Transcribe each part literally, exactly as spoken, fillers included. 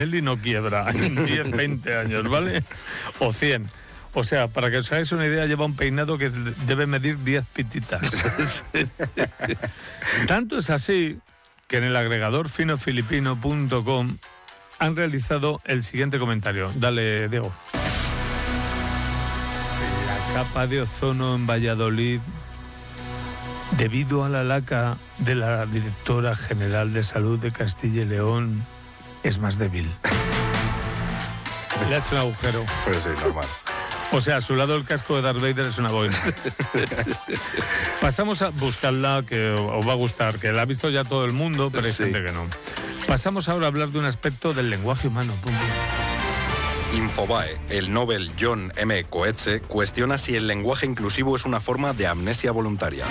y no quiebra en diez, veinte años, ¿vale? O cien. O sea, para que os hagáis una idea, lleva un peinado que debe medir diez pititas. Tanto es así que en el agregador fino filipino punto com han realizado el siguiente comentario. Dale, Diego. La capa de ozono en Valladolid, debido a la laca de la directora general de salud de Castilla y León, es más débil. Le ha hecho un agujero. Pues sí, normal. O sea, a su lado el casco de Darth Vader es una boina. Pasamos a buscarla, que os va a gustar, que la ha visto ya todo el mundo, pero hay sí. gente que no. Pasamos ahora a hablar de un aspecto del lenguaje humano. Pum, pum. Infobae, el Nobel John M. Coetzee, cuestiona si el lenguaje inclusivo es una forma de amnesia voluntaria.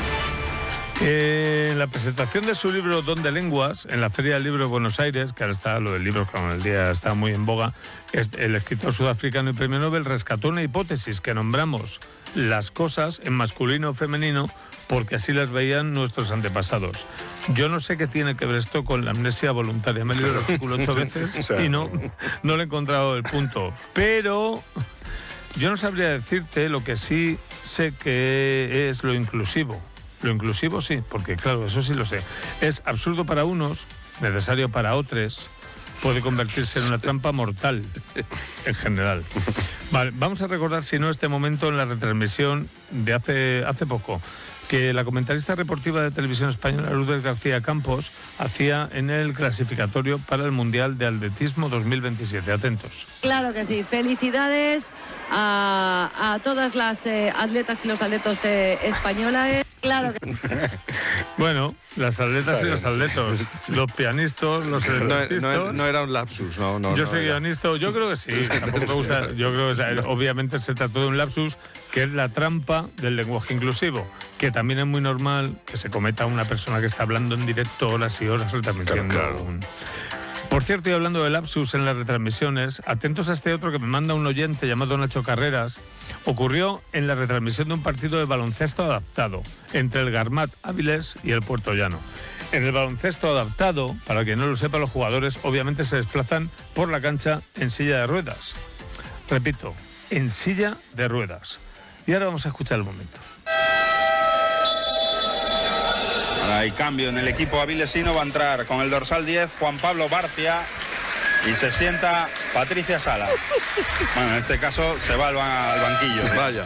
Eh, en la presentación de su libro Don de Lenguas, en la Feria del Libro de Buenos Aires, que ahora está lo del libro, que con el día está muy en boga, el escritor sudafricano y premio Nobel rescató una hipótesis que nombramos las cosas en masculino o femenino porque así las veían nuestros antepasados. Yo no sé qué tiene que ver esto con la amnesia voluntaria. Me he leído el artículo ocho veces o sea, y no, no le he encontrado el punto. Pero yo no sabría decirte, lo que sí sé que es lo inclusivo. Lo inclusivo sí, porque claro, eso sí lo sé. Es absurdo para unos, necesario para otros, puede convertirse en una trampa mortal, en general. Vale, vamos a recordar, si no, este momento en la retransmisión de hace, hace poco, que la comentarista deportiva de Televisión Española, Lourdes García Campos, hacía en el clasificatorio para el Mundial de Atletismo dos mil veintisiete. Atentos. Claro que sí. Felicidades a, a todas las eh, atletas y los atletos eh, españolas. Claro que... Bueno, las atletas y los atletos, los pianistas, los atletistas... No, no, no era un lapsus, no. no yo no soy era. guionista, yo creo que sí, tampoco me gusta, yo creo que obviamente se trató de un lapsus, que es la trampa del lenguaje inclusivo, que también es muy normal que se cometa una persona que está hablando en directo horas y horas retransmitiendo. Claro, claro. Un... Por cierto, y hablando de lapsus en las retransmisiones, atentos a este otro que me manda un oyente llamado Nacho Carreras. Ocurrió en la retransmisión de un partido de baloncesto adaptado entre el Garmat Áviles y el Puerto Llano. En el baloncesto adaptado, para quien no lo sepa, los jugadores obviamente se desplazan por la cancha en silla de ruedas. Repito, en silla de ruedas. Y ahora vamos a escuchar el momento. Hay cambio en el equipo avilesino, va a entrar con el dorsal diez Juan Pablo Barcia y se sienta Patricia Sala. Bueno, en este caso se va al, ba al banquillo. Vaya.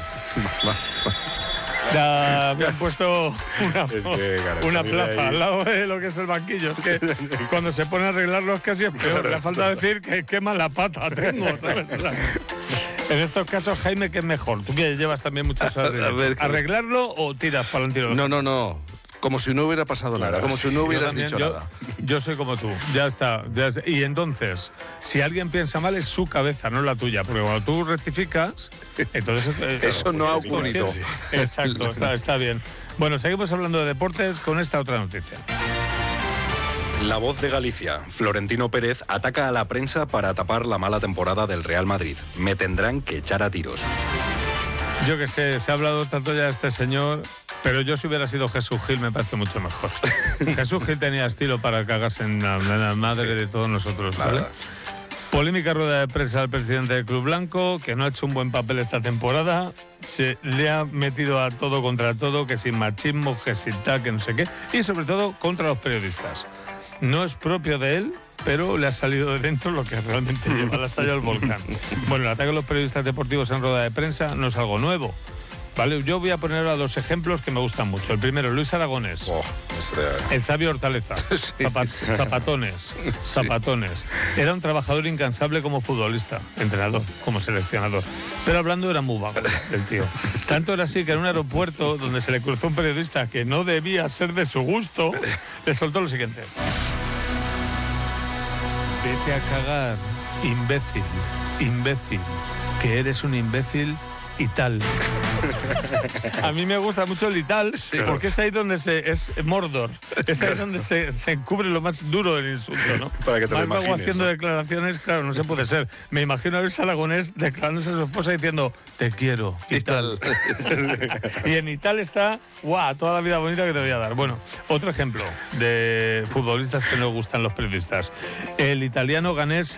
Ya me han puesto una, es que, claro, una plaza al lado de lo que es el banquillo. Es que cuando se pone a arreglarlo es casi es peor. Le falta decir que qué mala pata tengo, ¿sabes? En estos casos, Jaime, ¿qué es mejor? Tú que llevas también muchas horas. ¿Arreglarlo o tiras para adelante? No, no, no. Como si no hubiera pasado nada, como si no hubieras también, dicho yo, nada. Yo soy como tú, ya está, ya está. Y entonces, si alguien piensa mal, es su cabeza, no la tuya. Porque cuando tú rectificas, entonces... Eh, Eso claro, no ha pues, ocurrido. sí. Exacto, está, está bien. Bueno, seguimos hablando de deportes con esta otra noticia. La Voz de Galicia. Florentino Pérez ataca a la prensa para tapar la mala temporada del Real Madrid. Me tendrán que echar a tiros. Yo que sé, se ha hablado tanto ya de este señor, pero yo si hubiera sido Jesús Gil me parece mucho mejor. Jesús Gil tenía estilo para cagarse en la, en la madre sí. de todos nosotros, ¿vale? Polémica rueda de prensa al presidente del Club Blanco, que no ha hecho un buen papel esta temporada, se le ha metido a todo contra todo, que sin machismo, que sin tal, que no sé qué, y sobre todo contra los periodistas. No es propio de él, pero le ha salido de dentro lo que realmente lleva al estallido del volcán. Bueno, el ataque a los periodistas deportivos en rueda de prensa no es algo nuevo, ¿vale? Yo voy a poner ahora dos ejemplos que me gustan mucho. El primero, Luis Aragonés. Oh, este... El sabio Hortaleza. Sí. Zapat zapatones. Sí. Zapatones. Era un trabajador incansable como futbolista, entrenador, como seleccionador. Pero hablando era muy vago el tío. Tanto era así que en un aeropuerto donde se le cruzó un periodista que no debía ser de su gusto, le soltó lo siguiente. Vete a cagar, imbécil, imbécil, que eres un imbécil y tal. A mí me gusta mucho el y tal, sí, porque es ahí donde se es Mordor, es ahí donde se, se encubre lo más duro del insulto, ¿no? Para que te lo imagines, haciendo ¿no? declaraciones, claro, no se puede ser. Me imagino a Luis Aragonés declarándose a su esposa diciendo, te quiero, y, y tal. Y en y tal está, guau, toda la vida bonita que te voy a dar. Bueno, otro ejemplo de futbolistas que no gustan los periodistas. El italiano ganés